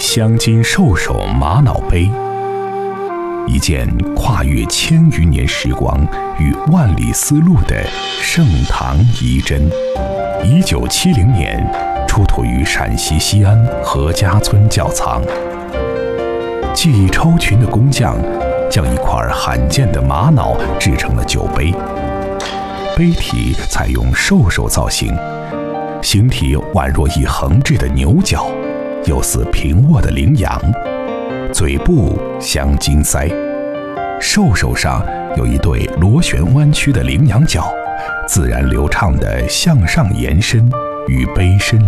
镶金兽首玛瑙杯，一件跨越1000余年时光与万里丝路的盛唐遗珍。1970年出土于陕西西安何家村窖藏。技艺超群的工匠将一块罕见的玛瑙制成了酒杯，杯体采用兽首造型，形体宛若一横置的牛角，又似平卧的羚羊，嘴部镶金腮，兽首上有一对螺旋弯曲的羚羊角，自然流畅地向上延伸，与杯身